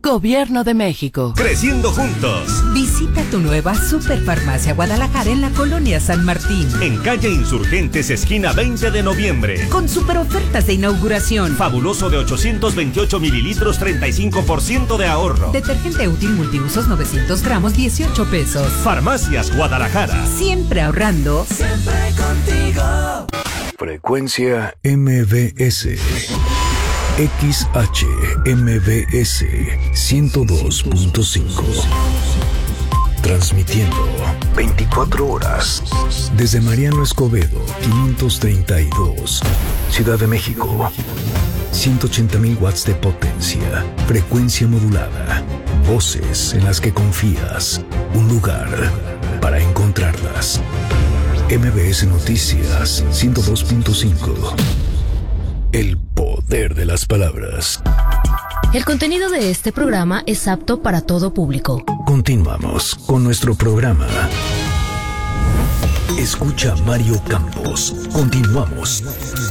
Gobierno de México. Creciendo juntos. Visita tu nueva Superfarmacia Guadalajara en la Colonia San Martín. En calle Insurgentes, esquina 20 de noviembre. Con super ofertas de inauguración. Fabuloso de 828 mililitros, 35% de ahorro. Detergente útil multiusos 900 gramos, 18 pesos. Farmacias Guadalajara. Siempre ahorrando. Siempre contigo. Frecuencia MBS. XHMBS 102.5. Transmitiendo 24 horas desde Mariano Escobedo 532, Ciudad de México. 180,000 watts de potencia, frecuencia modulada, voces en las que confías, un lugar para encontrarlas. MBS Noticias 102.5. El poder de las palabras. El contenido de este programa es apto para todo público. Continuamos con nuestro programa. Escucha Mario Campos. Continuamos.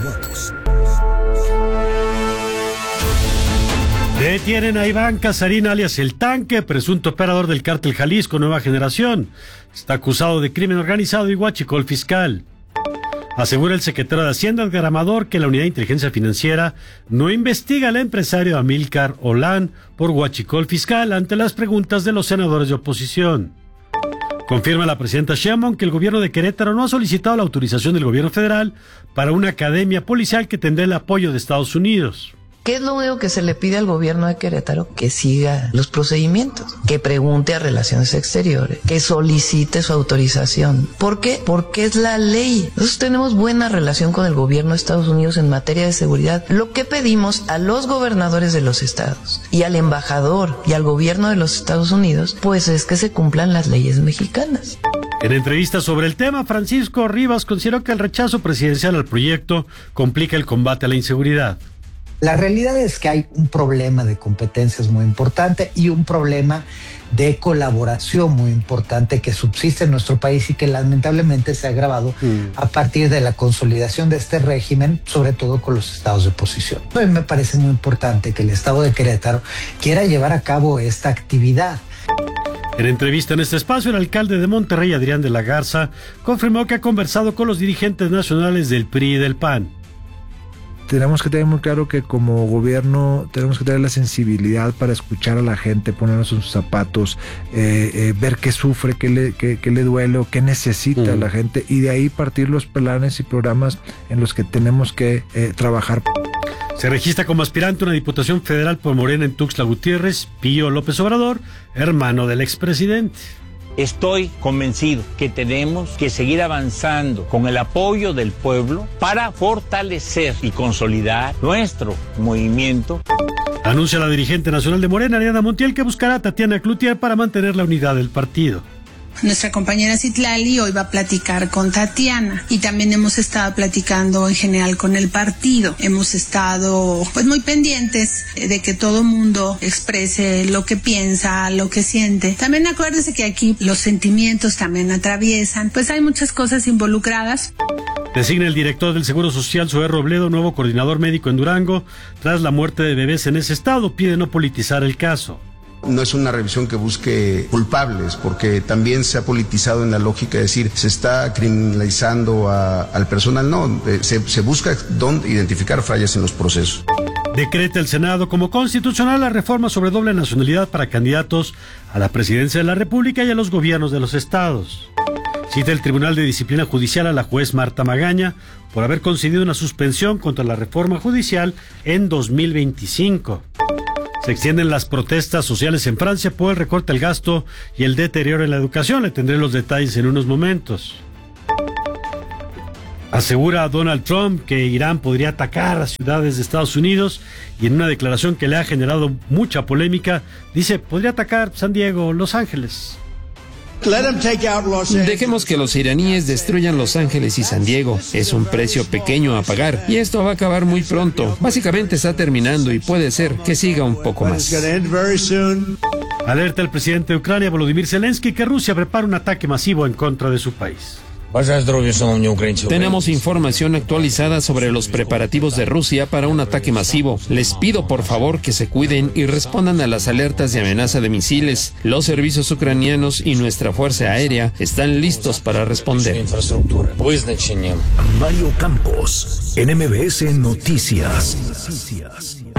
Detienen a Iván Casarín, alias El Tanque, presunto operador del cártel Jalisco Nueva Generación. Está acusado de crimen organizado y huachicol fiscal. Asegura el secretario de Hacienda, Edgar Amador, que la Unidad de Inteligencia Financiera no investiga al empresario Amílcar Olán por huachicol fiscal ante las preguntas de los senadores de oposición. Confirma la presidenta Sheinbaum que el gobierno de Querétaro no ha solicitado la autorización del gobierno federal para una academia policial que tendrá el apoyo de Estados Unidos. ¿Qué es lo único que se le pide al gobierno de Querétaro? Que siga los procedimientos, que pregunte a Relaciones Exteriores, que solicite su autorización. ¿Por qué? Porque es la ley. Nosotros tenemos buena relación con el gobierno de Estados Unidos en materia de seguridad. Lo que pedimos a los gobernadores de los estados y al embajador y al gobierno de los Estados Unidos, pues es que se cumplan las leyes mexicanas. En entrevista sobre el tema, Francisco Rivas consideró que el rechazo presidencial al proyecto complica el combate a la inseguridad. La realidad es que hay un problema de competencias muy importante y un problema de colaboración muy importante que subsiste en nuestro país y que lamentablemente se ha agravado a partir de la consolidación de este régimen, sobre todo con los estados de oposición. A mí me parece muy importante que el estado de Querétaro quiera llevar a cabo esta actividad. En entrevista en este espacio, el alcalde de Monterrey, Adrián de la Garza, confirmó que ha conversado con los dirigentes nacionales del PRI y del PAN. Tenemos que tener muy claro que como gobierno tenemos que tener la sensibilidad para escuchar a la gente, ponernos en sus zapatos, ver qué sufre, qué le duele o qué necesita la gente, y de ahí partir los planes y programas en los que tenemos que trabajar. Se registra como aspirante a una diputación federal por Morena en Tuxtla Gutiérrez, Pío López Obrador, hermano del expresidente. Estoy convencido que tenemos que seguir avanzando con el apoyo del pueblo para fortalecer y consolidar nuestro movimiento. Anuncia la dirigente nacional de Morena, Ariadna Montiel, que buscará a Tatiana Cloutier para mantener la unidad del partido. Nuestra compañera Citlali hoy va a platicar con Tatiana y también hemos estado platicando en general con el partido. Hemos estado muy pendientes de que todo mundo exprese lo que piensa, lo que siente. También acuérdese que aquí los sentimientos también atraviesan, pues hay muchas cosas involucradas. Designa el director del Seguro Social, Zoé Robledo, nuevo coordinador médico en Durango, tras la muerte de bebés en ese estado. Pide no politizar el caso. No es una revisión que busque culpables, porque también se ha politizado en la lógica de decir se está criminalizando al personal. No, se busca identificar fallas en los procesos. Decreta el Senado como constitucional la reforma sobre doble nacionalidad para candidatos a la presidencia de la República y a los gobiernos de los estados. Cita el Tribunal de Disciplina Judicial a la juez Marta Magaña por haber concedido una suspensión contra la reforma judicial en 2025. Se extienden las protestas sociales en Francia por el recorte al gasto y el deterioro en la educación. Le tendré los detalles en unos momentos. Asegura Donald Trump que Irán podría atacar a ciudades de Estados Unidos, y en una declaración que le ha generado mucha polémica, dice podría atacar San Diego, Los Ángeles. Dejemos que los iraníes destruyan Los Ángeles y San Diego. Es un precio pequeño a pagar y esto va a acabar muy pronto. Básicamente está terminando y puede ser que siga un poco más. Alerta el presidente de Ucrania, Volodymyr Zelensky, que Rusia prepara un ataque masivo en contra de su país. Tenemos información actualizada sobre los preparativos de Rusia para un ataque masivo. Les pido por favor que se cuiden y respondan a las alertas de amenaza de misiles. Los servicios ucranianos y nuestra fuerza aérea están listos para responder. Mario Campos, en MBS Noticias.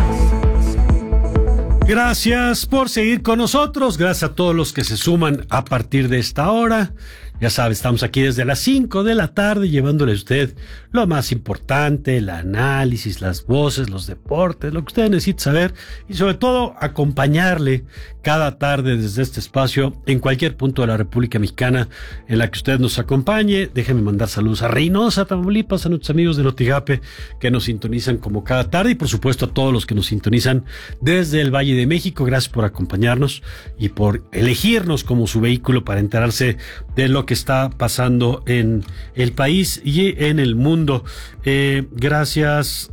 Gracias por seguir con nosotros, gracias a todos los que se suman a partir de esta hora. Ya sabe, estamos aquí desde las 5 de la tarde llevándole a usted lo más importante, el análisis, las voces, los deportes, lo que usted necesita saber y sobre todo acompañarle cada tarde desde este espacio en cualquier punto de la República Mexicana en la que usted nos acompañe. Déjeme mandar saludos a Reynosa, Tamaulipas, a nuestros amigos de Notigape que nos sintonizan como cada tarde y por supuesto a todos los que nos sintonizan desde el Valle de México. Gracias por acompañarnos y por elegirnos como su vehículo para enterarse de lo que está pasando en el país y en el mundo. Gracias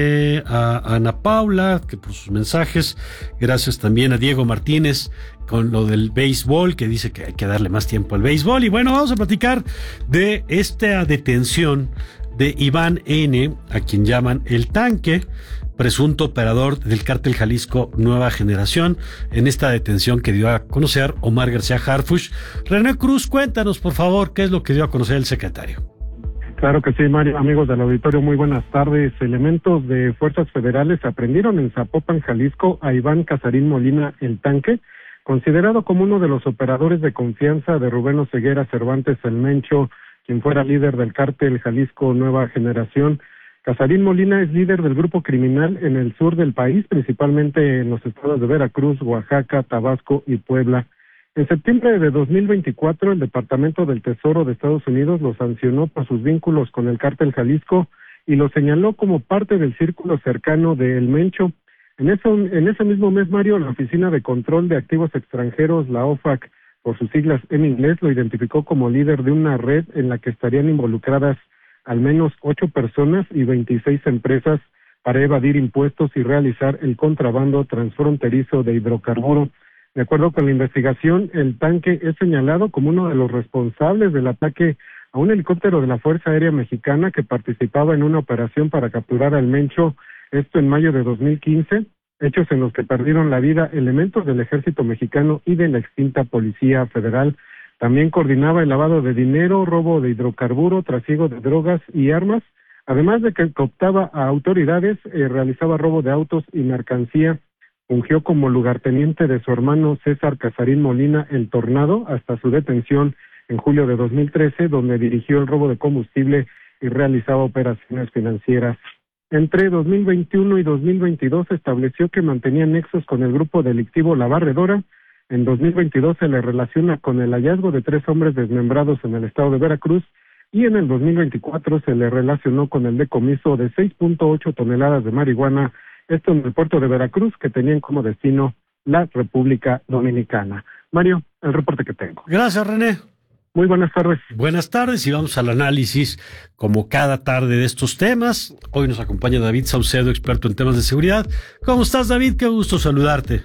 a Ana Paula que por sus mensajes. Gracias también a Diego Martínez con lo del béisbol, que dice que hay que darle más tiempo al béisbol. Y bueno, vamos a platicar de esta detención de Iván N., a quien llaman El Tanque, presunto operador del Cártel Jalisco Nueva Generación, en esta detención que dio a conocer Omar García Harfuch. René Cruz, cuéntanos por favor qué es lo que dio a conocer el secretario. Claro que sí, Mario. Amigos del auditorio, muy buenas tardes. Elementos de fuerzas federales aprendieron en Zapopan, Jalisco, a Iván Casarín Molina El Tanque, considerado como uno de los operadores de confianza de Rubén Oseguera Cervantes El Mencho, quien fuera líder del Cártel Jalisco Nueva Generación. Casarín Molina es líder del grupo criminal en el sur del país, principalmente en los estados de Veracruz, Oaxaca, Tabasco y Puebla. En septiembre de 2024, el Departamento del Tesoro de Estados Unidos lo sancionó por sus vínculos con el Cártel Jalisco y lo señaló como parte del círculo cercano de El Mencho. En ese mismo mes, Mario, la Oficina de Control de Activos Extranjeros, la OFAC, por sus siglas en inglés, lo identificó como líder de una red en la que estarían involucradas al menos 8 personas y 26 empresas para evadir impuestos y realizar el contrabando transfronterizo de hidrocarburo. De acuerdo con la investigación, El Tanque es señalado como uno de los responsables del ataque a un helicóptero de la Fuerza Aérea Mexicana que participaba en una operación para capturar al Mencho, esto en mayo de 2015, hechos en los que perdieron la vida elementos del Ejército Mexicano y de la extinta Policía Federal. También coordinaba el lavado de dinero, robo de hidrocarburo, trasiego de drogas y armas, además de que cooptaba a autoridades, realizaba robo de autos y mercancía. Fungió como lugarteniente de su hermano César Casarín Molina El Tornado hasta su detención en julio de 2013, donde dirigió el robo de combustible y realizaba operaciones financieras. Entre 2021 y 2022 se estableció que mantenía nexos con el grupo delictivo La Barredora. En 2022 se le relaciona con el hallazgo de 3 hombres desmembrados en el estado de Veracruz y en el 2024 se le relacionó con el decomiso de 6.8 toneladas de marihuana, esto en el puerto de Veracruz, que tenían como destino la República Dominicana. Mario, el reporte que tengo. Gracias, René. Muy buenas tardes. Buenas tardes y vamos al análisis como cada tarde de estos temas. Hoy nos acompaña David Saucedo, experto en temas de seguridad. ¿Cómo estás, David? Qué gusto saludarte.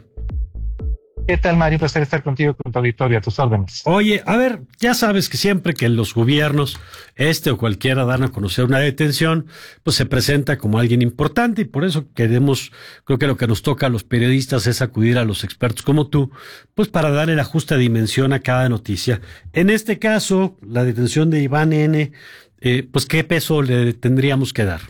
¿Qué tal, Mario? Placer estar contigo, con tu auditorio, a tus órdenes. Oye, a ver, ya sabes que siempre que los gobiernos, o cualquiera, dan a conocer una detención, pues se presenta como alguien importante y por eso creo que lo que nos toca a los periodistas es acudir a los expertos como tú, pues para darle la justa dimensión a cada noticia. En este caso, la detención de Iván N., pues ¿qué peso le tendríamos que dar?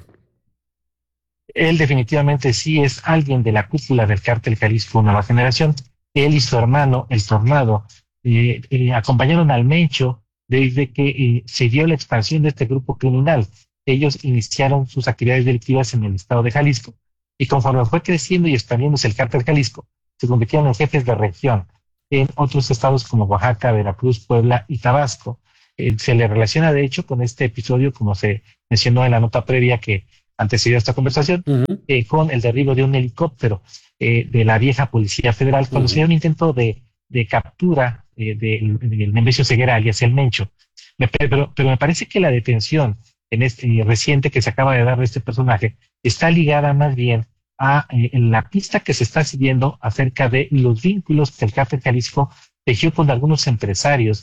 Él definitivamente sí es alguien de la cúpula del Cártel Jalisco Nueva Generación. Él y su hermano, El Tornado, acompañaron al Mencho desde que se dio la expansión de este grupo criminal. Ellos iniciaron sus actividades delictivas en el estado de Jalisco y conforme fue creciendo y expandiéndose el Cártel Jalisco, se convirtieron en jefes de región en otros estados como Oaxaca, Veracruz, Puebla y Tabasco. Se le relaciona de hecho con este episodio, como se mencionó en la nota previa que antecedió a esta conversación, con el derribo de un helicóptero de la vieja Policía Federal cuando se dio un intento de captura del Nemesio Ceguera alias El Mencho. Pero me parece que la detención en este reciente que se acaba de dar de este personaje está ligada más bien a la pista que se está siguiendo acerca de los vínculos que el Cártel Jalisco tejió con algunos empresarios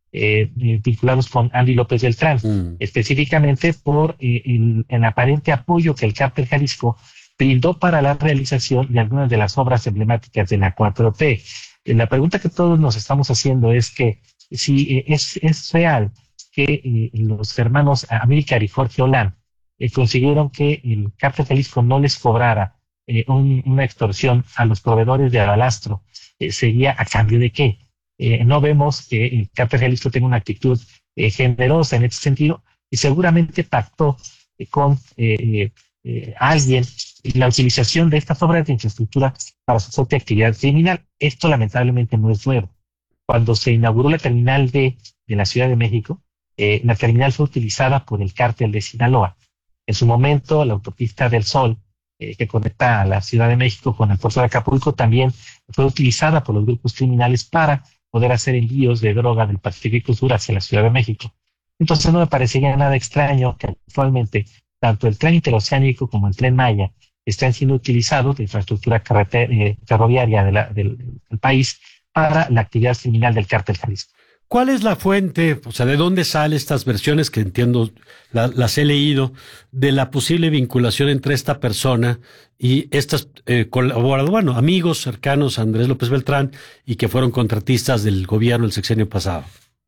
vinculados con Andy López Beltrán, específicamente por el aparente apoyo que el Cártel Jalisco brindó para la realización de algunas de las obras emblemáticas de la 4T. La pregunta que todos nos estamos haciendo es que si es real que los hermanos Amílcar y Jorge Olán consiguieron que el Cártel Jalisco no les cobrara una extorsión a los proveedores de Abalastro, ¿sería a cambio de qué? No vemos que el Cártel Jalisco tenga una actitud generosa en este sentido, y seguramente pactó con alguien la utilización de estas obras de infraestructura para su propia actividad criminal. Esto lamentablemente no es nuevo. Cuando se inauguró la terminal D de la Ciudad de México, la terminal fue utilizada por el Cártel de Sinaloa. En su momento, la autopista del Sol, que conecta a la Ciudad de México con el puerto de Acapulco, también fue utilizada por los grupos criminales para poder hacer envíos de droga del Pacífico Sur hacia la Ciudad de México. Entonces no me parecería nada extraño que actualmente tanto el tren interoceánico como el tren Maya estén siendo utilizados de infraestructura ferroviaria del país para la actividad criminal del Cártel Jalisco. ¿Cuál es la fuente, o sea, de dónde salen estas versiones que entiendo, las he leído, de la posible vinculación entre esta persona y estas colaboradores, amigos cercanos a Andrés López Beltrán y que fueron contratistas del gobierno el sexenio pasado?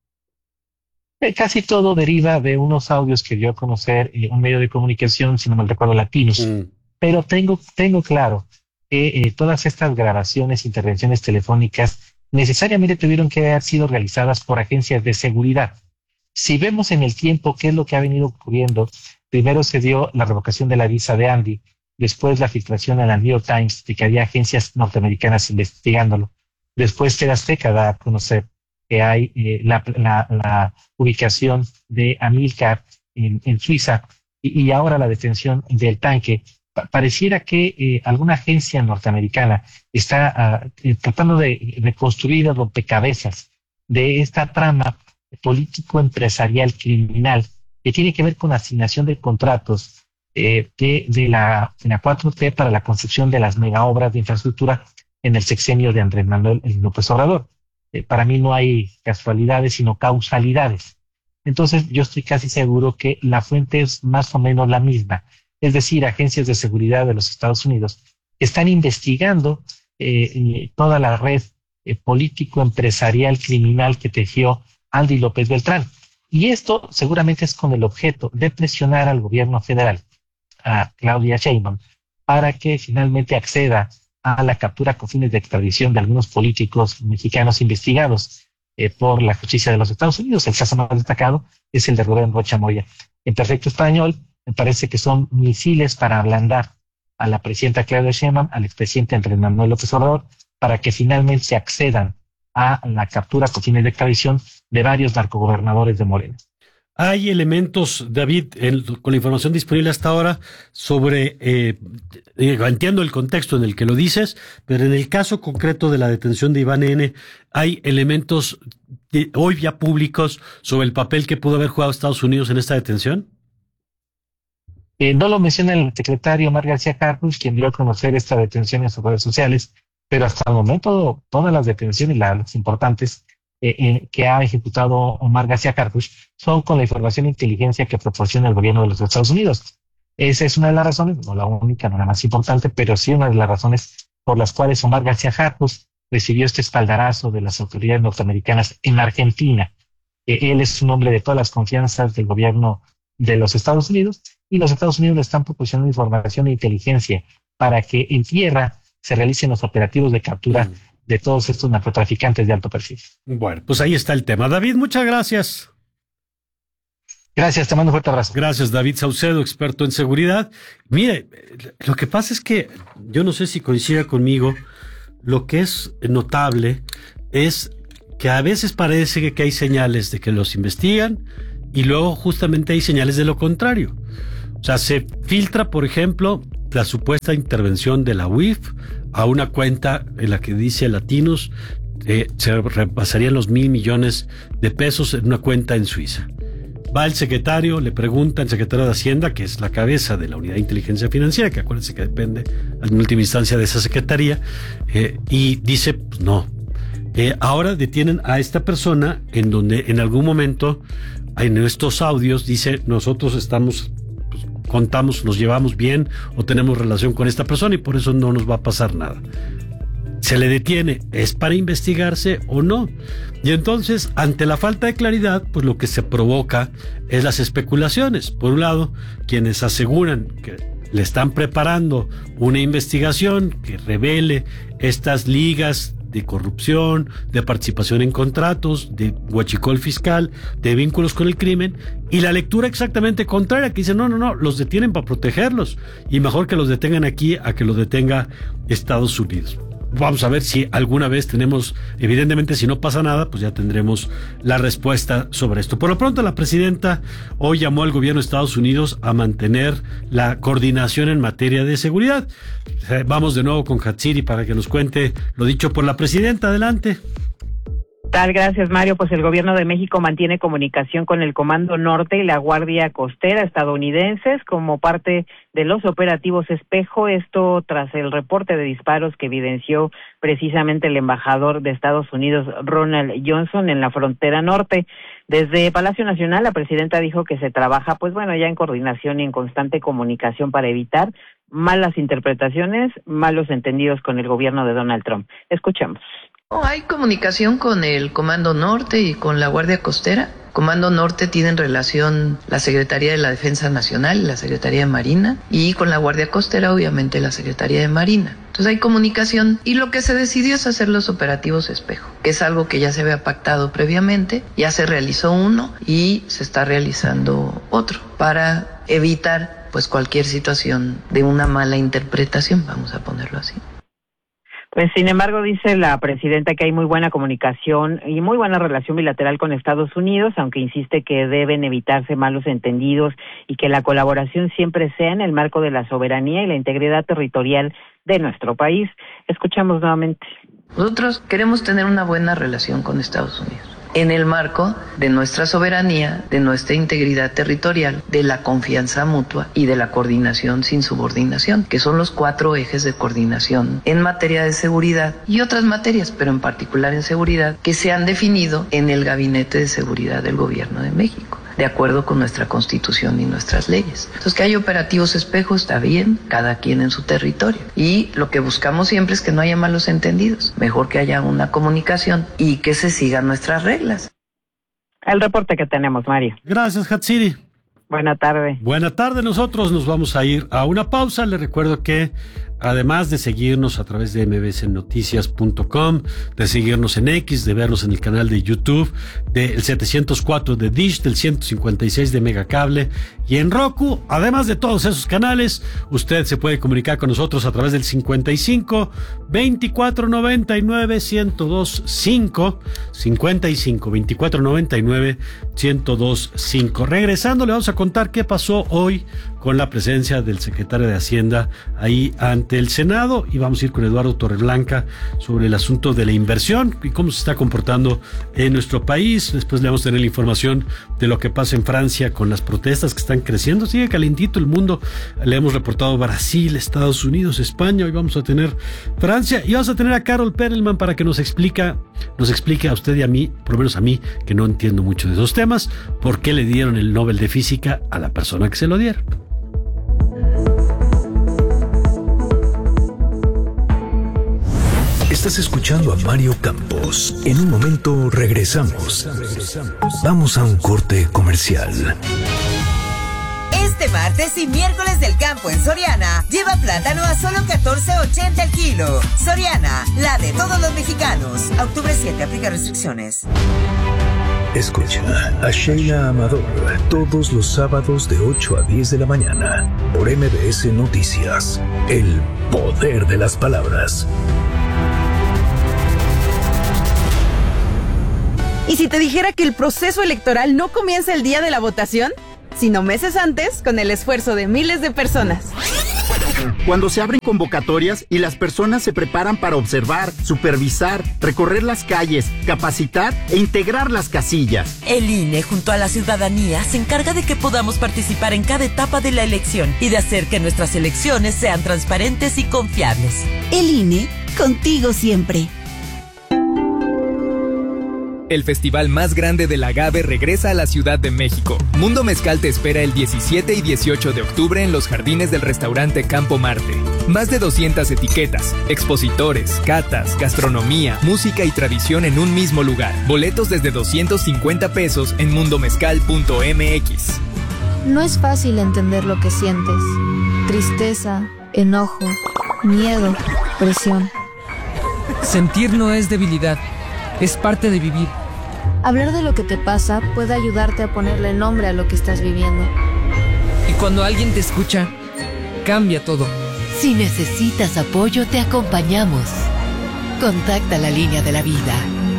Casi todo deriva de unos audios que dio a conocer un medio de comunicación, si no mal recuerdo, Latinos. Pero tengo claro que todas estas grabaciones, intervenciones telefónicas, necesariamente tuvieron que haber sido realizadas por agencias de seguridad. Si vemos en el tiempo qué es lo que ha venido ocurriendo, primero se dio la revocación de la visa de Andy, después la filtración a la New York Times de que había agencias norteamericanas investigándolo, después TV Azteca da a conocer que hay la ubicación de Amílcar en Suiza y ahora la detención del tanque. Pareciera que alguna agencia norteamericana está tratando de reconstruir el rompecabezas de esta trama político-empresarial criminal que tiene que ver con asignación de contratos de la 4T para la construcción de las megaobras de infraestructura en el sexenio de Andrés Manuel López Obrador. Para mí no hay casualidades, sino causalidades. Entonces yo estoy casi seguro que la fuente es más o menos la misma. Es decir, agencias de seguridad de los Estados Unidos están investigando toda la red político-empresarial criminal que tejió Andy López Beltrán. Y esto seguramente es con el objeto de presionar al gobierno federal, a Claudia Sheinbaum, para que finalmente acceda a la captura con fines de extradición de algunos políticos mexicanos investigados por la justicia de los Estados Unidos. El caso más destacado es el de Rubén Rocha Moya. En perfecto español, me parece que son misiles para ablandar a la presidenta Claudia Sheinbaum, al expresidente Andrés Manuel López Obrador, para que finalmente se accedan a la captura con fines de extradición de varios narcogobernadores de Morena. Hay elementos, David, con la información disponible hasta ahora sobre, entiendo el contexto en el que lo dices, pero en el caso concreto de la detención de Iván N., ¿hay elementos hoy ya públicos sobre el papel que pudo haber jugado Estados Unidos en esta detención? No lo menciona el secretario Omar García Harfuch, quien dio a conocer esta detención en sus redes sociales, pero hasta el momento todas las detenciones, las importantes que ha ejecutado Omar García Harfuch, son con la información de inteligencia que proporciona el gobierno de los Estados Unidos. Esa es una de las razones, no la única, no la más importante, pero sí una de las razones por las cuales Omar García Harfuch recibió este espaldarazo de las autoridades norteamericanas en Argentina. Él es un hombre de todas las confianzas del gobierno de los Estados Unidos, y los Estados Unidos le están proporcionando información e inteligencia para que en tierra se realicen los operativos de captura de todos estos narcotraficantes de alto perfil. Bueno, pues ahí está el tema. David, muchas gracias. Gracias, te mando un fuerte abrazo. Gracias, David Saucedo, experto en seguridad. Mire, lo que pasa es que, yo no sé si coincida conmigo, lo que es notable es que a veces parece que hay señales de que los investigan y luego justamente hay señales de lo contrario. O sea, se filtra, por ejemplo, la supuesta intervención de la UIF a una cuenta en la que dice Latinos se repasarían los 1,000 millones de pesos en una cuenta en Suiza. Va el secretario, le pregunta al secretario de Hacienda, que es la cabeza de la Unidad de Inteligencia Financiera, que acuérdense que depende en última instancia de esa secretaría, y dice, pues no, ahora detienen a esta persona en donde en algún momento en estos audios dice nosotros estamos, pues, contamos, nos llevamos bien o tenemos relación con esta persona y por eso no nos va a pasar nada. Se le detiene, ¿es para investigarse o no? Y entonces, ante la falta de claridad, pues lo que se provoca es las especulaciones. Por un lado, quienes aseguran que le están preparando una investigación que revele estas ligas de corrupción, de participación en contratos, de huachicol fiscal, de vínculos con el crimen, y la lectura exactamente contraria, que dice, no, los detienen para protegerlos, y mejor que los detengan aquí a que los detenga Estados Unidos. Vamos a ver si alguna vez tenemos, evidentemente si no pasa nada, pues ya tendremos la respuesta sobre esto. Por lo pronto la presidenta hoy llamó al gobierno de Estados Unidos a mantener la coordinación en materia de seguridad. Vamos de nuevo con Hatsiri para que nos cuente lo dicho por la presidenta. Adelante. Gracias, Mario. Pues el gobierno de México mantiene comunicación con el Comando Norte y la Guardia Costera estadounidenses como parte de los operativos Espejo, esto tras el reporte de disparos que evidenció precisamente el embajador de Estados Unidos, Ronald Johnson, en la frontera norte. Desde Palacio Nacional, la presidenta dijo que se trabaja, pues bueno, ya en coordinación y en constante comunicación para evitar malas interpretaciones, malos entendidos con el gobierno de Donald Trump. Escuchemos. Hay comunicación con el Comando Norte y con la Guardia Costera. Comando Norte tienen relación la Secretaría de la Defensa Nacional y la Secretaría de Marina, y con la Guardia Costera obviamente la Secretaría de Marina. Entonces hay comunicación y lo que se decidió es hacer los operativos Espejo, que es algo que ya se había pactado previamente, ya se realizó uno y se está realizando otro para evitar pues cualquier situación de una mala interpretación, vamos a ponerlo así. Pues sin embargo dice la presidenta que hay muy buena comunicación y muy buena relación bilateral con Estados Unidos, aunque insiste que deben evitarse malos entendidos y que la colaboración siempre sea en el marco de la soberanía y la integridad territorial de nuestro país. Escuchamos nuevamente. Nosotros queremos tener una buena relación con Estados Unidos, en el marco de nuestra soberanía, de nuestra integridad territorial, de la confianza mutua y de la coordinación sin subordinación, que son los 4 ejes de coordinación en materia de seguridad y otras materias, pero en particular en seguridad, que se han definido en el Gabinete de Seguridad del Gobierno de México, de acuerdo con nuestra Constitución y nuestras leyes. Entonces, que hay operativos Espejo está bien, cada quien en su territorio. Y lo que buscamos siempre es que no haya malos entendidos. Mejor que haya una comunicación y que se sigan nuestras reglas. El reporte que tenemos, Mario. Gracias, Hatsiri. Buena tarde. Buena tarde. Nosotros nos vamos a ir a una pausa. Les recuerdo que además de seguirnos a través de mbsnoticias.com, de seguirnos en X, de vernos en el canal de YouTube, del 704 de Dish, del 156 de Megacable y en Roku, además de todos esos canales, usted se puede comunicar con nosotros a través del 55 24 99 1025, 55 24 99 1025. Regresando, le vamos a contar qué pasó hoy con la presencia del secretario de Hacienda ahí ante el Senado, y vamos a ir con Eduardo Torreblanca sobre el asunto de la inversión y cómo se está comportando en nuestro país. Después le vamos a tener la información de lo que pasa en Francia con las protestas que están creciendo. Sigue calentito el mundo. Le hemos reportado Brasil, Estados Unidos, España. Hoy vamos a tener Francia y vamos a tener a Carol Perelman para que nos explique a usted y a mí, por lo menos a mí, que no entiendo mucho de esos temas, por qué le dieron el Nobel de Física a la persona que se lo dieron. Estás escuchando a Mario Campos. En un momento regresamos. Vamos a un corte comercial. Este martes y miércoles del campo en Soriana, lleva plátano a solo $14.80 el kilo. Soriana, la de todos los mexicanos. Octubre 7, aplica restricciones. Escucha a Sheila Amador todos los sábados de 8 a 10 de la mañana por MBS Noticias. El poder de las palabras. ¿Y si te dijera que el proceso electoral no comienza el día de la votación, sino meses antes, con el esfuerzo de miles de personas? Cuando se abren convocatorias y las personas se preparan para observar, supervisar, recorrer las calles, capacitar e integrar las casillas. El INE, junto a la ciudadanía, se encarga de que podamos participar en cada etapa de la elección y de hacer que nuestras elecciones sean transparentes y confiables. El INE, contigo siempre. El festival más grande del agave regresa a la Ciudad de México. Mundo Mezcal te espera el 17 y 18 de octubre en los jardines del restaurante Campo Marte. Más de 200 etiquetas, expositores, catas, gastronomía, música y tradición en un mismo lugar. Boletos desde 250 pesos en mundomezcal.mx. No es fácil entender lo que sientes. Tristeza, enojo, miedo, presión. Sentir no es debilidad, es parte de vivir. Hablar de lo que te pasa puede ayudarte a ponerle nombre a lo que estás viviendo. Y cuando alguien te escucha, cambia todo. Si necesitas apoyo, te acompañamos. Contacta la línea de la vida.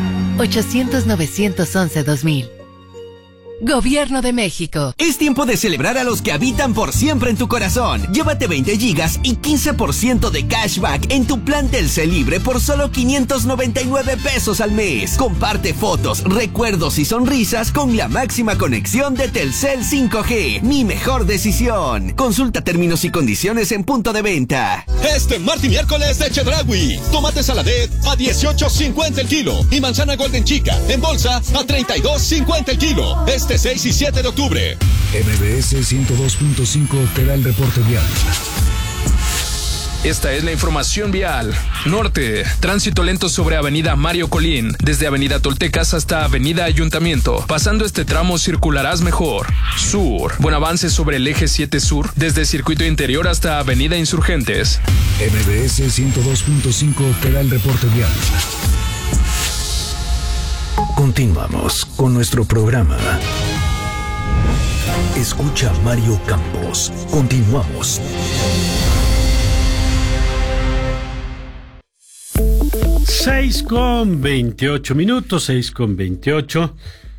800-911-2000. Gobierno de México. Es tiempo de celebrar a los que habitan por siempre en tu corazón. Llévate 20 gigas y 15% de cashback en tu plan Telcel Libre por solo 599 pesos al mes. Comparte fotos, recuerdos y sonrisas con la máxima conexión de Telcel 5G. Mi mejor decisión. Consulta términos y condiciones en punto de venta. Este martes y miércoles de Chedraui. Tomate saladet a 18.50 el kilo y manzana golden chica en bolsa a 32.50 el kilo. 6 y 7 de octubre. MBS 102.5 te da el reporte vial. Esta es la información vial. Norte, tránsito lento sobre Avenida Mario Colín, desde Avenida Toltecas hasta Avenida Ayuntamiento. Pasando este tramo circularás mejor. Sur, buen avance sobre el eje 7 Sur, desde Circuito Interior hasta Avenida Insurgentes. MBS 102.5 te da el reporte vial. Continuamos con nuestro programa. Escucha Mario Campos. Continuamos. 6:28.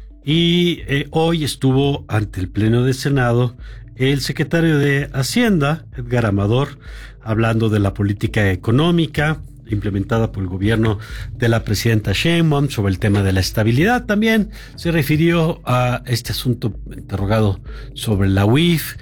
Y hoy estuvo ante el Pleno del Senado el secretario de Hacienda, Edgar Amador, hablando de la política económica implementada por el gobierno de la presidenta Sheinbaum sobre el tema de la estabilidad. También se refirió a este asunto interrogado sobre la UIF.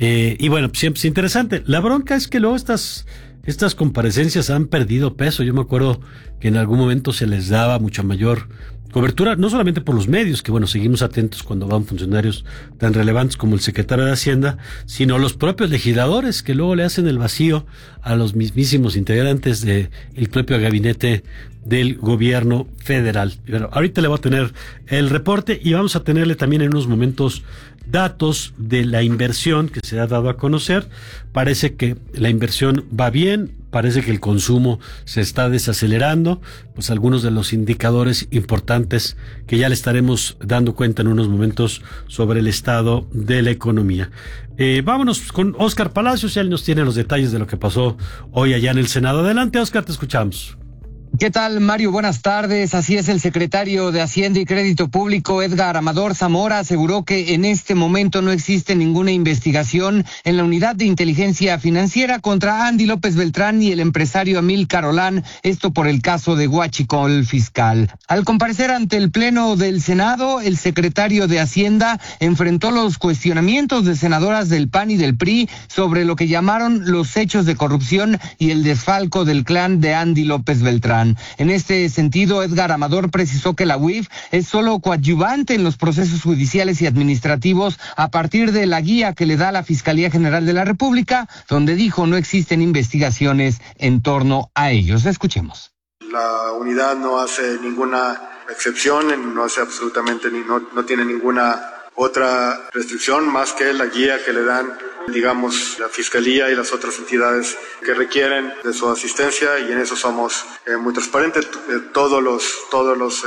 Y bueno, pues siempre es interesante. La bronca es que luego estas comparecencias han perdido peso. Yo me acuerdo que en algún momento se les daba mucha mayor cobertura, no solamente por los medios, que bueno, seguimos atentos cuando van funcionarios tan relevantes como el secretario de Hacienda, sino los propios legisladores que luego le hacen el vacío a los mismísimos integrantes del propio gabinete del gobierno federal. Pero ahorita le voy a tener el reporte y vamos a tenerle también en unos momentos datos de la inversión que se ha dado a conocer. Parece que la inversión va bien, parece que el consumo se está desacelerando, pues algunos de los indicadores importantes que ya le estaremos dando cuenta en unos momentos sobre el estado de la economía. Vámonos con Óscar Palacios, él nos tiene los detalles de lo que pasó hoy allá en el Senado. Adelante, Óscar, te escuchamos. ¿Qué tal, Mario? Buenas tardes. Así es, el secretario de Hacienda y Crédito Público, Edgar Amador Zamora, aseguró que en este momento no existe ninguna investigación en la Unidad de Inteligencia Financiera contra Andy López Beltrán y el empresario Amílcar Olán, esto por el caso de huachicol fiscal. Al comparecer ante el Pleno del Senado, el secretario de Hacienda enfrentó los cuestionamientos de senadoras del PAN y del PRI sobre lo que llamaron los hechos de corrupción y el desfalco del clan de Andy López Beltrán. En este sentido, Edgar Amador precisó que la UIF es solo coadyuvante en los procesos judiciales y administrativos a partir de la guía que le da la Fiscalía General de la República, donde dijo no existen investigaciones en torno a ellos. Escuchemos. La unidad no hace ninguna excepción, no hace absolutamente no tiene ninguna otra restricción más que la guía que le dan, digamos, la Fiscalía y las otras entidades que requieren de su asistencia, y en eso somos muy transparentes. Todos los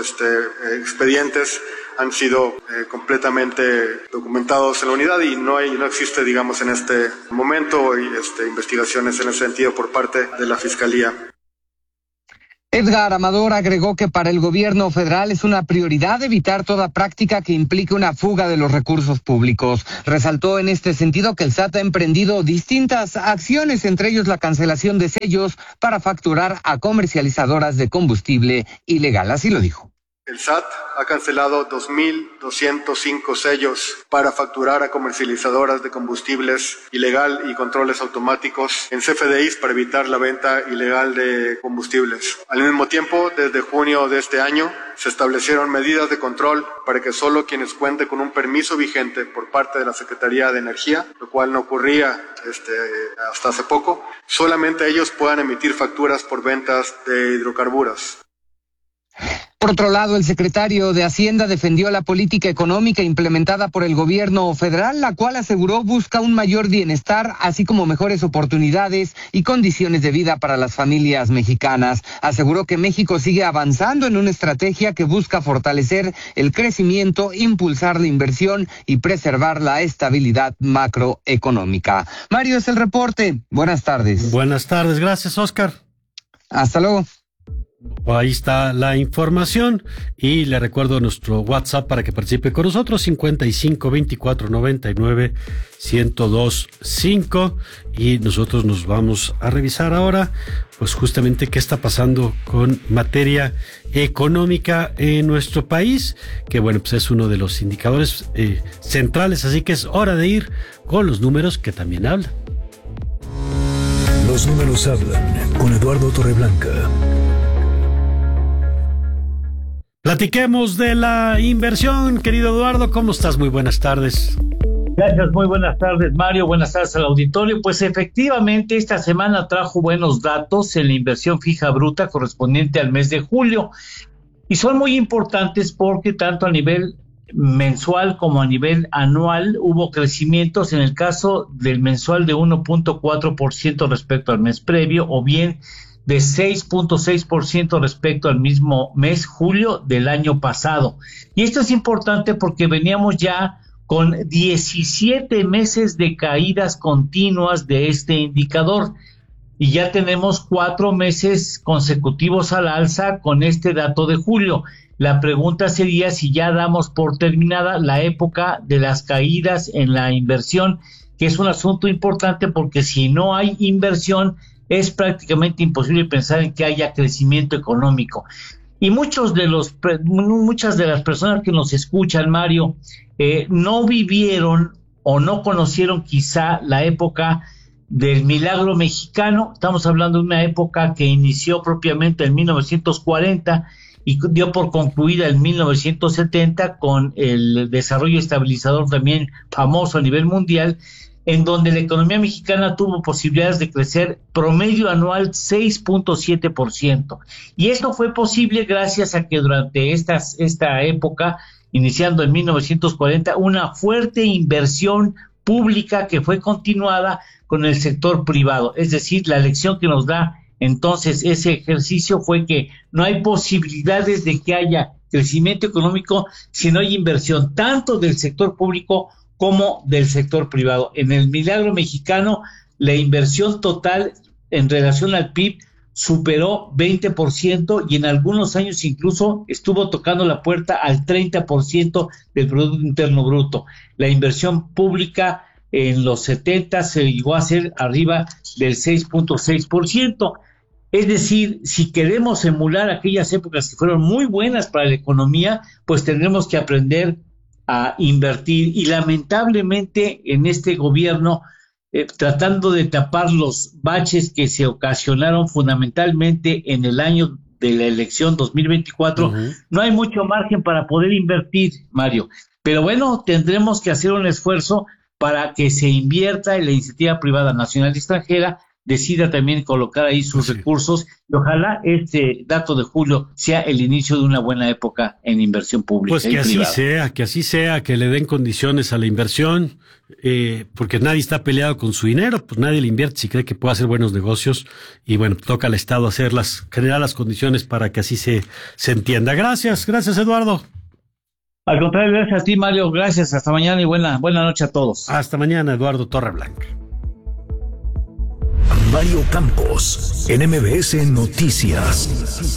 expedientes han sido completamente documentados en la unidad y no existe, digamos, en este momento investigaciones en ese sentido por parte de la Fiscalía. Edgar Amador agregó que para el gobierno federal es una prioridad evitar toda práctica que implique una fuga de los recursos públicos. Resaltó en este sentido que el SAT ha emprendido distintas acciones, entre ellos la cancelación de sellos para facturar a comercializadoras de combustible ilegal. Así lo dijo. El SAT ha cancelado 2.205 sellos para facturar a comercializadoras de combustibles ilegal y controles automáticos en CFDIs para evitar la venta ilegal de combustibles. Al mismo tiempo, desde junio de este año, se establecieron medidas de control para que solo quienes cuenten con un permiso vigente por parte de la Secretaría de Energía, lo cual no ocurría hasta hace poco, solamente ellos puedan emitir facturas por ventas de hidrocarburos. Por otro lado, el secretario de Hacienda defendió la política económica implementada por el gobierno federal, la cual aseguró busca un mayor bienestar, así como mejores oportunidades y condiciones de vida para las familias mexicanas. Aseguró que México sigue avanzando en una estrategia que busca fortalecer el crecimiento, impulsar la inversión y preservar la estabilidad macroeconómica. Mario, es el reporte. Buenas tardes. Buenas tardes. Gracias, Oscar. Hasta luego. Ahí está la información y le recuerdo nuestro WhatsApp para que participe con nosotros, 55 24 99 1025, y nosotros nos vamos a revisar ahora pues justamente qué está pasando con materia económica en nuestro país, que bueno, pues es uno de los indicadores centrales, así que es hora de ir con los números que también hablan. Los números hablan con Eduardo Torreblanca. Platiquemos de la inversión, querido Eduardo. ¿Cómo estás? Muy buenas tardes. Gracias, muy buenas tardes, Mario. Buenas tardes al auditorio. Pues efectivamente, esta semana trajo buenos datos en la inversión fija bruta correspondiente al mes de julio. Y son muy importantes porque tanto a nivel mensual como a nivel anual hubo crecimientos. En el caso del mensual de 1.4% respecto al mes previo, o bien de 6.6% respecto al mismo mes, julio del año pasado. Y esto es importante porque veníamos ya con 17 meses de caídas continuas de este indicador. Y ya tenemos 4 meses consecutivos al alza con este dato de julio. La pregunta sería si ya damos por terminada la época de las caídas en la inversión, que es un asunto importante porque si no hay inversión, es prácticamente imposible pensar en que haya crecimiento económico. Y muchas de las personas que nos escuchan, Mario, no vivieron o no conocieron quizá la época del milagro mexicano. Estamos hablando de una época que inició propiamente en 1940 y dio por concluida en 1970 con el desarrollo estabilizador también famoso a nivel mundial, en donde la economía mexicana tuvo posibilidades de crecer promedio anual 6.7%. Y esto fue posible gracias a que durante esta época, iniciando en 1940, una fuerte inversión pública que fue continuada con el sector privado. Es decir, la lección que nos da entonces ese ejercicio fue que no hay posibilidades de que haya crecimiento económico si no hay inversión, tanto del sector público como del sector privado. En el milagro mexicano, la inversión total en relación al PIB superó 20% y en algunos años incluso estuvo tocando la puerta al 30% del Producto Interno Bruto. La inversión pública en los 70 se llegó a ser arriba del 6.6%. Es decir, si queremos emular aquellas épocas que fueron muy buenas para la economía, pues tendremos que aprender a invertir. Y lamentablemente en este gobierno, tratando de tapar los baches que se ocasionaron fundamentalmente en el año de la elección 2024, no hay mucho margen para poder invertir, Mario. Pero bueno, tendremos que hacer un esfuerzo para que se invierta en la iniciativa privada nacional y extranjera, decida también colocar ahí sus recursos, y ojalá este dato de julio sea el inicio de una buena época en inversión pública. Pues que así sea, que le den condiciones a la inversión, porque nadie está peleado con su dinero, pues nadie le invierte si cree que puede hacer buenos negocios, y bueno, toca al Estado generar las condiciones para que así se entienda. Gracias Eduardo. Al contrario, gracias a ti, Mario, gracias, hasta mañana y buena noche a todos. Hasta mañana, Eduardo Torreblanca. Mario Campos, en MBS Noticias.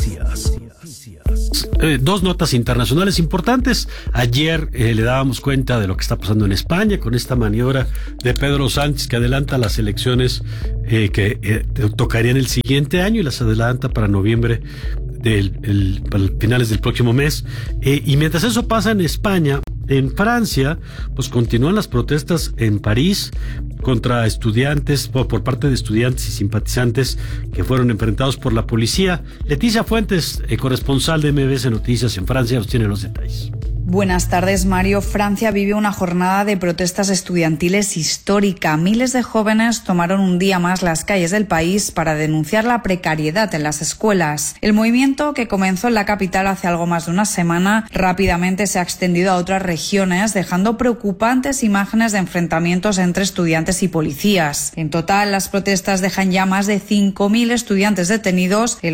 Dos notas internacionales importantes. Ayer le dábamos cuenta de lo que está pasando en España con esta maniobra de Pedro Sánchez que adelanta las elecciones que tocarían el siguiente año y las adelanta para noviembre para finales del próximo mes. Y mientras eso pasa en España, en Francia, pues continúan las protestas en París contra estudiantes, por parte de estudiantes y simpatizantes que fueron enfrentados por la policía. Leticia Fuentes, corresponsal de MBS Noticias en Francia, nos tiene los detalles. Buenas tardes, Mario. Francia vive una jornada de protestas estudiantiles histórica. Miles de jóvenes tomaron un día más las calles del país para denunciar la precariedad en las escuelas. El movimiento, que comenzó en la capital hace algo más de una semana, rápidamente se ha extendido a otras regiones, dejando preocupantes imágenes de enfrentamientos entre estudiantes y policías. En total, las protestas dejan ya más de 5.000 estudiantes detenidos, el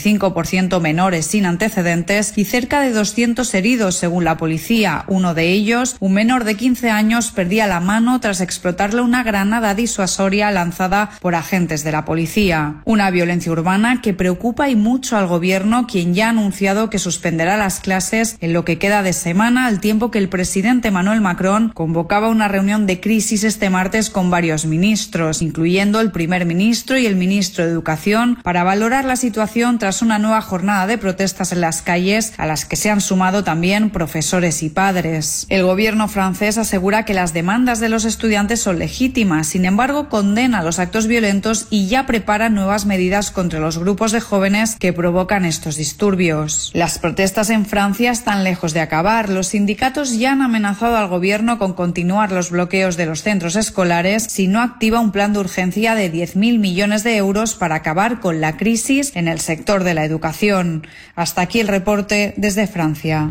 85% menores sin antecedentes y cerca de 200 heridos, según la policía. Uno de ellos, un menor de 15 años, perdía la mano tras explotarle una granada disuasoria lanzada por agentes de la policía. Una violencia urbana que preocupa y mucho al gobierno, quien ya ha anunciado que suspenderá las clases en lo que queda de semana, al tiempo que el presidente Emmanuel Macron convocaba una reunión de crisis este martes con varios ministros, incluyendo el primer ministro y el ministro de Educación, para valorar la situación tras una nueva jornada de protestas en las calles, a las que se han sumado también profesores y padres. El gobierno francés asegura que las demandas de los estudiantes son legítimas, sin embargo condena los actos violentos y ya prepara nuevas medidas contra los grupos de jóvenes que provocan estos disturbios. Las protestas en Francia están lejos de acabar. Los sindicatos ya han amenazado al gobierno con continuar los bloqueos de los centros escolares si no activa un plan de urgencia de 10.000 millones de euros para acabar con la crisis en el sector de la educación. Hasta aquí el reporte desde Francia.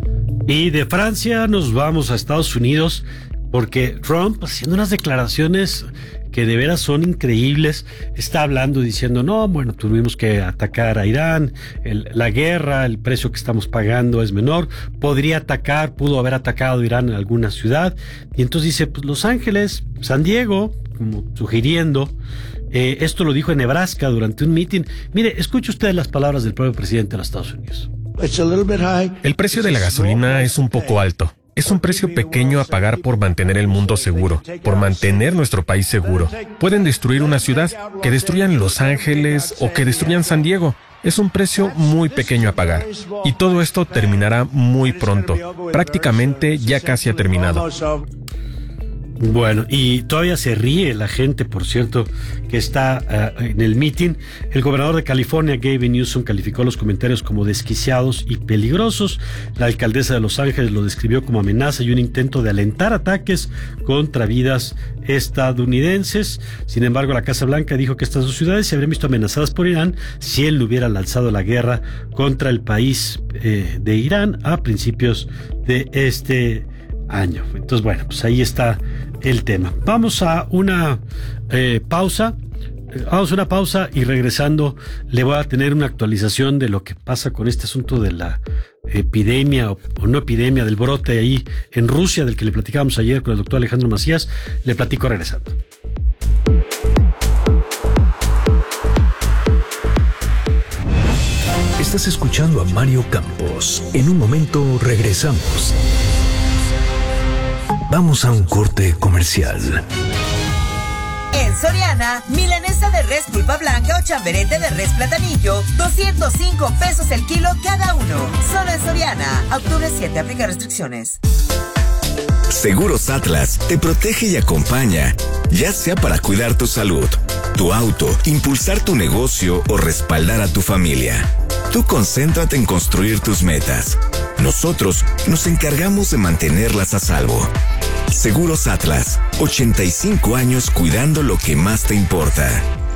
Y de Francia nos vamos a Estados Unidos, porque Trump, haciendo unas declaraciones que de veras son increíbles, está hablando diciendo, no, bueno, tuvimos que atacar a Irán, la guerra, el precio que estamos pagando es menor, pudo haber atacado Irán en alguna ciudad, y entonces dice, pues Los Ángeles, San Diego, como sugiriendo, esto lo dijo en Nebraska durante un meeting. Mire, escuche usted las palabras del propio presidente de los Estados Unidos. El precio de la gasolina es un poco alto. Es un precio pequeño a pagar por mantener el mundo seguro, por mantener nuestro país seguro. Pueden destruir una ciudad, que destruyan Los Ángeles o que destruyan San Diego. Es un precio muy pequeño a pagar. Y todo esto terminará muy pronto. Prácticamente ya casi ha terminado. Bueno, y todavía se ríe la gente, por cierto, que está en el meeting. El gobernador de California, Gavin Newsom, calificó los comentarios como desquiciados y peligrosos. La alcaldesa de Los Ángeles lo describió como amenaza y un intento de alentar ataques contra vidas estadounidenses. Sin embargo, la Casa Blanca dijo que estas dos ciudades se habrían visto amenazadas por Irán si él hubiera lanzado la guerra contra el país de Irán a principios de este año. Entonces, bueno, pues ahí está el tema. Vamos a una pausa. Vamos a una pausa y regresando le voy a tener una actualización de lo que pasa con este asunto de la epidemia o no epidemia, del brote ahí en Rusia, del que le platicábamos ayer con el doctor Alejandro Macías. Le platico regresando. Estás escuchando a Mario Campos. En un momento regresamos. Vamos a un corte comercial. En Soriana, milanesa de res pulpa blanca o chamberete de res platanillo, 205 pesos el kilo cada uno. Solo en Soriana. Octubre 7, aplica restricciones. Seguros Atlas te protege y acompaña, ya sea para cuidar tu salud, tu auto, impulsar tu negocio o respaldar a tu familia. Tú concéntrate en construir tus metas. Nosotros nos encargamos de mantenerlas a salvo. Seguros Atlas, 85 años cuidando lo que más te importa.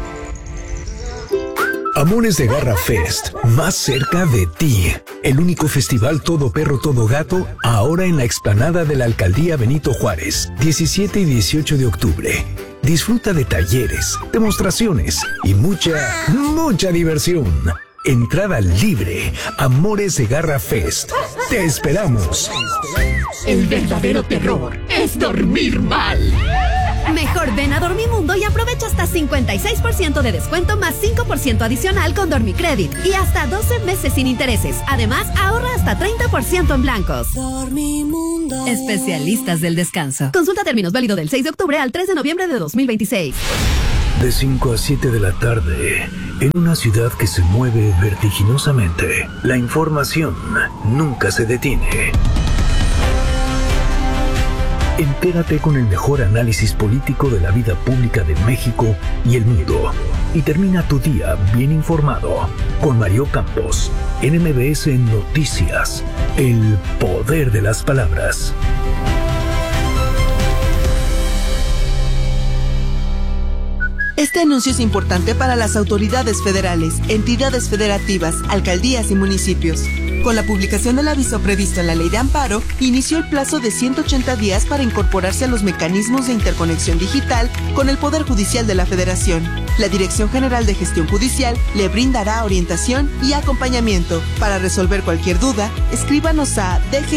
Amores de Garra Fest, más cerca de ti. El único festival todo perro, todo gato, ahora en la explanada de la Alcaldía Benito Juárez, 17 y 18 de octubre. Disfruta de talleres, demostraciones y mucha diversión. Entrada libre. Amores de Garra Fest. Te esperamos. El verdadero terror es dormir mal. Mejor ven a Dormimundo y aprovecha hasta 56% de descuento más 5% adicional con Dormicredit y hasta 12 meses sin intereses. Además, ahorra hasta 30% en blancos. Dormimundo. Especialistas del descanso. Consulta términos, válido del 6 de octubre al 3 de noviembre de 2026. De 5 a 7 de la tarde, En una ciudad que se mueve vertiginosamente, la información nunca se detiene. Entérate con el mejor análisis político de la vida pública de México y el mundo. Y termina tu día bien informado con Mario Campos, en MBS Noticias, el poder de las palabras. Este anuncio es importante para las autoridades federales, entidades federativas, alcaldías y municipios. Con la publicación del aviso previsto en la Ley de Amparo, inició el plazo de 180 días para incorporarse a los mecanismos de interconexión digital con el Poder Judicial de la Federación. La Dirección General de Gestión Judicial le brindará orientación y acompañamiento. Para resolver cualquier duda, escríbanos a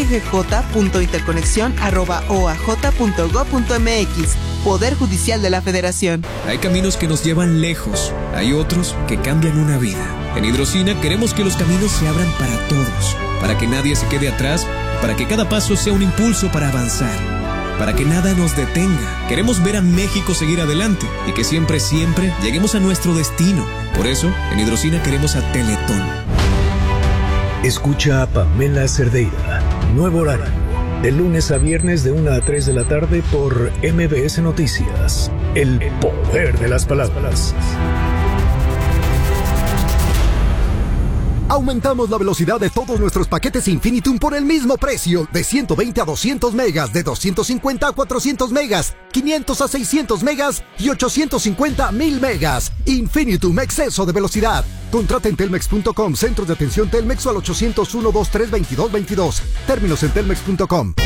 dggj.interconexión@oaj.gov.mx. Poder Judicial de la Federación. Hay caminos que nos llevan lejos, hay otros que cambian una vida. En Hidrocina queremos que los caminos se abran para todos, para que nadie se quede atrás, para que cada paso sea un impulso para avanzar, para que nada nos detenga. Queremos ver a México seguir adelante y que siempre, siempre lleguemos a nuestro destino. Por eso, en Hidrocina queremos a Teletón. Escucha a Pamela Cerdeira, nuevo horario, de lunes a viernes de 1 a 3 de la tarde por MBS Noticias, el poder de las palabras. Aumentamos la velocidad de todos nuestros paquetes Infinitum por el mismo precio, de 120 a 200 megas, de 250 a 400 megas, 500 a 600 megas y 850 a 1000 megas. Infinitum, exceso de velocidad. Contrata en telmex.com, centros de atención Telmex o al 801-232-2222. Términos en telmex.com.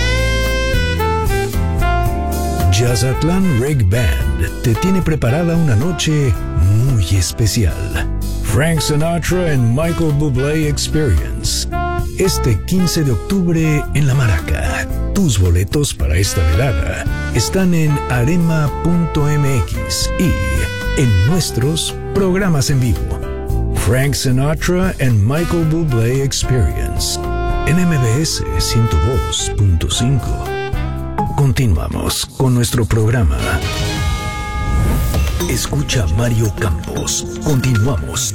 Jazzatlán Reg Band te tiene preparada una noche muy especial. Frank Sinatra and Michael Bublé Experience. Este 15 de octubre en La Maraca. Tus boletos para esta velada están en arema.mx y en nuestros programas en vivo. Frank Sinatra and Michael Bublé Experience. En MBS 102.5. Continuamos con nuestro programa. Escucha Mario Campos. Continuamos.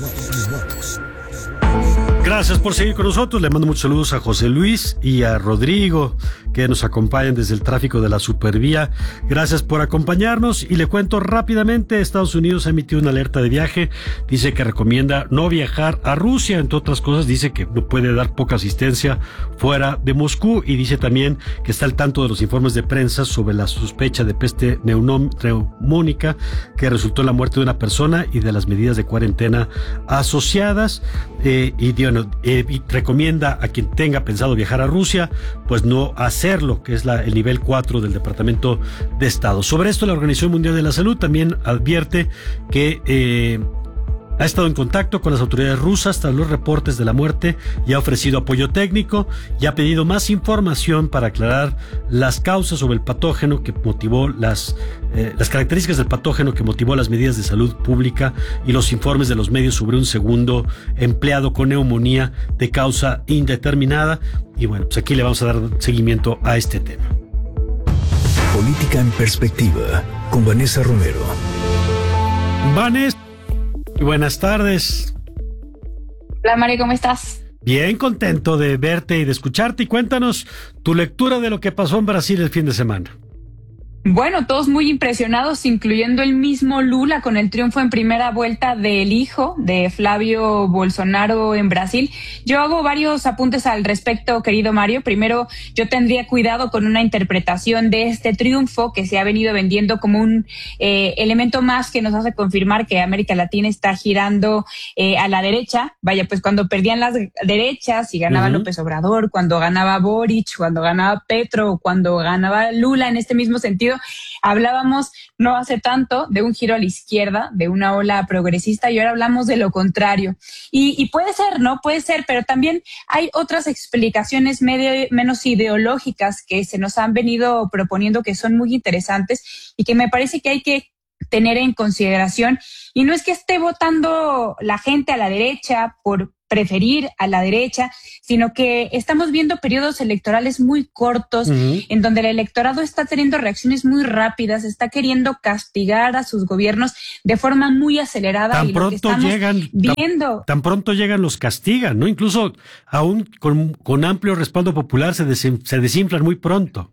Gracias por seguir con nosotros. Le mando muchos saludos a José Luis y a Rodrigo, que nos acompañan desde el tráfico de la Supervía. Gracias por acompañarnos y le cuento rápidamente, Estados Unidos ha emitido una alerta de viaje, dice que recomienda no viajar a Rusia, entre otras cosas dice que no puede dar poca asistencia fuera de Moscú y dice también que está al tanto de los informes de prensa sobre la sospecha de peste neumónica que resultó en la muerte de una persona y de las medidas de cuarentena asociadas y recomienda a quien tenga pensado viajar a Rusia pues no hacerlo, que es el nivel 4 del Departamento de Estado. Sobre esto, la Organización Mundial de la Salud también advierte que ha estado en contacto con las autoridades rusas tras los reportes de la muerte y ha ofrecido apoyo técnico y ha pedido más información para aclarar las causas sobre el patógeno que motivó las características del patógeno que motivó las medidas de salud pública y los informes de los medios sobre un segundo empleado con neumonía de causa indeterminada. Y bueno, pues aquí le vamos a dar seguimiento a este tema. Política en perspectiva con Vanessa Romero. Vanessa, buenas tardes. Hola Mario, ¿cómo estás? Bien, contento de verte y de escucharte. Y cuéntanos tu lectura de lo que pasó en Brasil el fin de semana. Bueno, todos muy impresionados, incluyendo el mismo Lula con el triunfo en primera vuelta del hijo de Flavio Bolsonaro en Brasil. Yo hago varios apuntes al respecto, querido Mario. Primero, yo tendría cuidado con una interpretación de este triunfo que se ha venido vendiendo como un elemento más que nos hace confirmar que América Latina está girando a la derecha. Vaya, pues cuando perdían las derechas y ganaba López Obrador, cuando ganaba Boric, cuando ganaba Petro, cuando ganaba Lula, en este mismo sentido, hablábamos no hace tanto de un giro a la izquierda, de una ola progresista, y ahora hablamos de lo contrario. Y puede ser, ¿no? Puede ser, pero también hay otras explicaciones menos ideológicas que se nos han venido proponiendo que son muy interesantes y que me parece que hay que tener en consideración. Y no es que esté votando la gente a la derecha por preferir a la derecha, sino que estamos viendo periodos electorales muy cortos, en donde el electorado está teniendo reacciones muy rápidas, está queriendo castigar a sus gobiernos de forma muy acelerada. Tan pronto llegan, los castigan, ¿no? Incluso aún con amplio respaldo popular se desinflan muy pronto.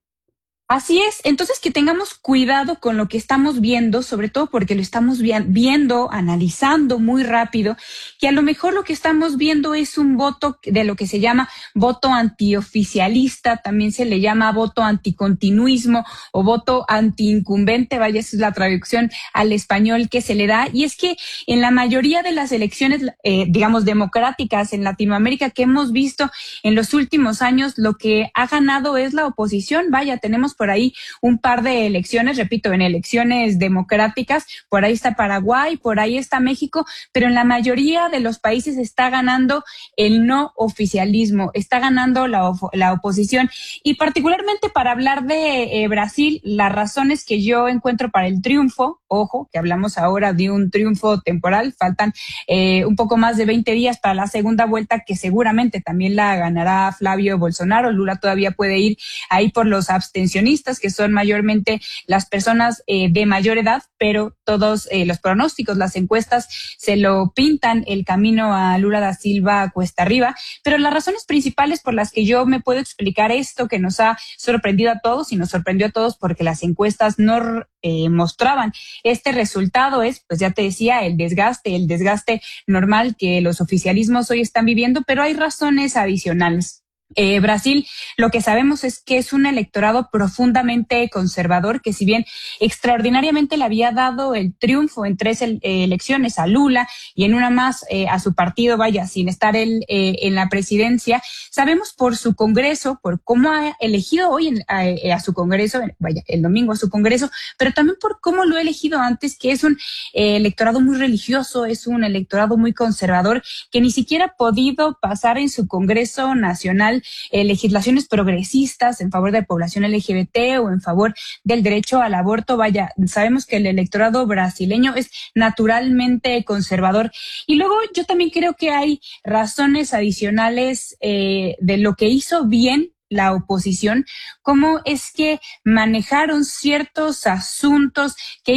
Así es, entonces que tengamos cuidado con lo que estamos viendo, sobre todo porque lo estamos viendo, analizando muy rápido, que a lo mejor lo que estamos viendo es un voto de lo que se llama voto antioficialista, también se le llama voto anticontinuismo o voto antiincumbente, vaya, esa es la traducción al español que se le da, y es que en la mayoría de las elecciones, digamos, democráticas en Latinoamérica que hemos visto en los últimos años, lo que ha ganado es la oposición, vaya, tenemos por ahí un par de elecciones, repito, en elecciones democráticas, por ahí está Paraguay, por ahí está México, pero en la mayoría de los países está ganando el no oficialismo, está ganando la oposición. Y particularmente para hablar de Brasil, las razones que yo encuentro para el triunfo, ojo, que hablamos ahora de un triunfo temporal, faltan un poco más de 20 días para la segunda vuelta, que seguramente también la ganará Flavio Bolsonaro. Lula todavía puede ir ahí por los abstencionistas, que son mayormente las personas de mayor edad, pero todos los pronósticos, las encuestas se lo pintan el camino a Lula da Silva cuesta arriba. Pero las razones principales por las que yo me puedo explicar esto, que nos ha sorprendido a todos, y nos sorprendió a todos porque las encuestas no mostraban este resultado, es, pues ya te decía, el desgaste normal que los oficialismos hoy están viviendo, pero hay razones adicionales. Brasil, lo que sabemos es que es un electorado profundamente conservador, que si bien extraordinariamente le había dado el triunfo en 3 elecciones a Lula y en una más a su partido, vaya, sin estar él en la presidencia, sabemos por su Congreso, por cómo ha elegido hoy a su Congreso, vaya, el domingo a su Congreso, pero también por cómo lo ha elegido antes, que es un electorado muy religioso, es un electorado muy conservador, que ni siquiera ha podido pasar en su Congreso Nacional legislaciones progresistas en favor de la población LGBT o en favor del derecho al aborto. Vaya, sabemos que el electorado brasileño es naturalmente conservador. Y luego yo también creo que hay razones adicionales de lo que hizo bien la oposición, cómo es que manejaron ciertos asuntos que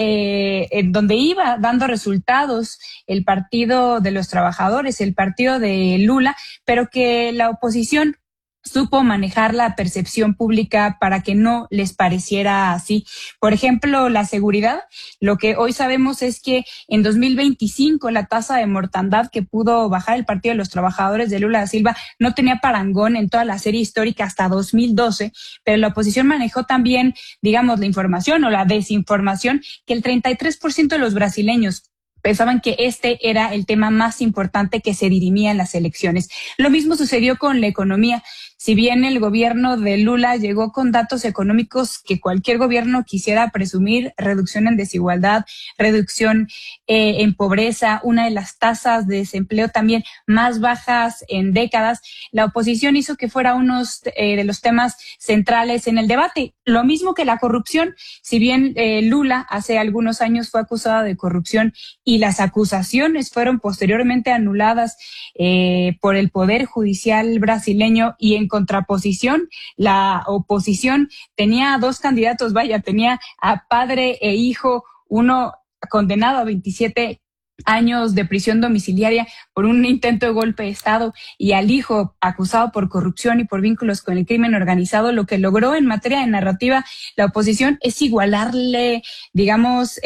donde iba dando resultados el Partido de los Trabajadores, el partido de Lula, pero que la oposición supo manejar la percepción pública para que no les pareciera así. Por ejemplo, la seguridad. Lo que hoy sabemos es que en 2025 la tasa de mortandad que pudo bajar el Partido de los Trabajadores de Lula da Silva no tenía parangón en toda la serie histórica hasta 2012, pero la oposición manejó también, digamos, la información o la desinformación, que el 33% de los brasileños pensaban que este era el tema más importante que se dirimía en las elecciones. Lo mismo sucedió con la economía. Si bien el gobierno de Lula llegó con datos económicos que cualquier gobierno quisiera presumir, reducción en desigualdad, reducción en pobreza, una de las tasas de desempleo también más bajas en décadas, la oposición hizo que fuera uno de los temas centrales en el debate. Lo mismo que la corrupción, si bien Lula hace algunos años fue acusada de corrupción y las acusaciones fueron posteriormente anuladas por el Poder Judicial brasileño, y en contraposición, la oposición tenía 2 candidatos, vaya, tenía a padre e hijo, uno condenado a 27 años de prisión domiciliaria por un intento de golpe de Estado, y al hijo acusado por corrupción y por vínculos con el crimen organizado. Lo que logró en materia de narrativa la oposición es igualarle, digamos,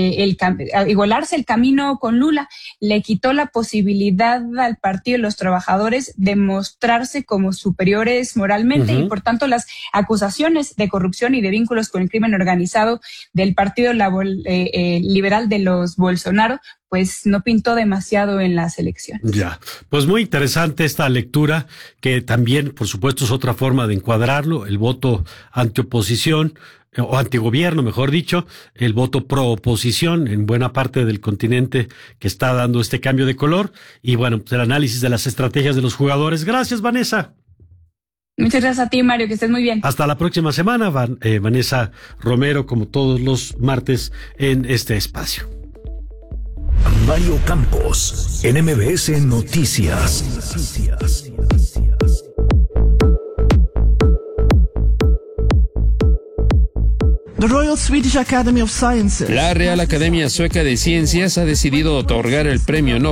igualarse el camino con Lula. Le quitó la posibilidad al Partido de los Trabajadores de mostrarse como superiores moralmente, y por tanto las acusaciones de corrupción y de vínculos con el crimen organizado del Partido Liberal de los Bolsonaro pues no pintó demasiado en las elecciones. Ya, pues muy interesante esta lectura, que también, por supuesto, es otra forma de encuadrarlo, el voto antioposición, o antigobierno, mejor dicho, el voto pro oposición en buena parte del continente que está dando este cambio de color, y bueno, pues el análisis de las estrategias de los jugadores. Gracias, Vanessa. Muchas gracias a ti, Mario, que estés muy bien. Hasta la próxima semana, Vanessa Romero, como todos los martes en este espacio. Mario Campos, en MBS Noticias. La Real Academia Sueca de Ciencias ha decidido otorgar el premio Nobel